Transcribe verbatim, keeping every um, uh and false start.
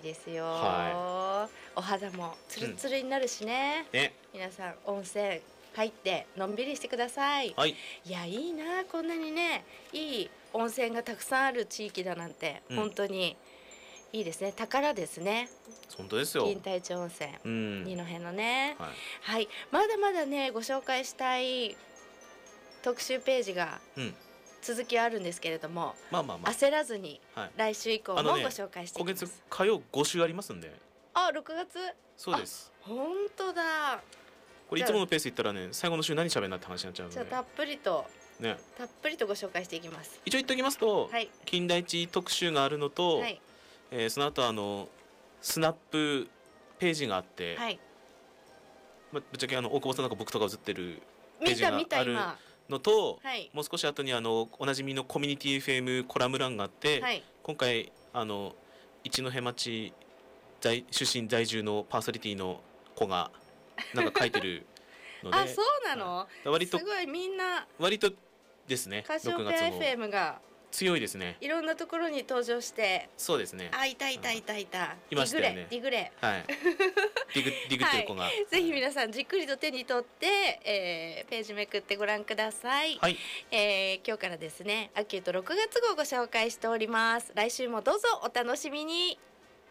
ですよ、 はお肌もツルツルになるしね、 うん、ね、 皆さん温泉入ってのんびりしてください。 はい、 いや、いいな、こんなにねいい温泉がたくさんある地域だなんて、 うん、 本当にいいですね。宝ですね。 本当ですよ。 銀太町温泉、 うん、 二戸のね、 はい、 はい、まだまだねご紹介したい特集ページがうん、 続きはあるんですけれども、 まあまあまあ、 焦らずにはい、 来週以降もごあのね、 紹介してい今きます。 月火曜ご週ありますんで。 あ、ろくがつ、 そうです。 本当だ。 これいつものペースで言ったらね、最後の週何喋るなって話になっちゃうので、 じゃあたっぷりとね、 たっぷりとご紹介していきます。 一応言っておきますと、 はい、 金田一特集があるのと、 はい、 えーその後あのスナップページがあって、 はい、 ま、ぶっちゃけあの大久保さんなんか僕とか映ってるページ見た見たがある今、 のと、 はい、 もう少し後にあのおなじみのコミュニティ エフエム コラム欄があって、 はい、 今回あの一戸町在出身在住のパーソナリティの子がなんか書いてるのであ、そうなの、 はい、割とすごいみんな割とですね、 カシオペアろくがつエフエもム が強いですね。 いろんなところに登場して、 そうですね。 あ、いたいたいたいた、 いましたよねディグレディグレ、 はい。ディグディグってる子が、 はい、ぜひ皆さんじっくりと手に取って、えー、ページめくってご覧ください。 はい、 えー、今日からですね、アキュートろくがつ号をご紹介しております。来週もどうぞお楽しみに。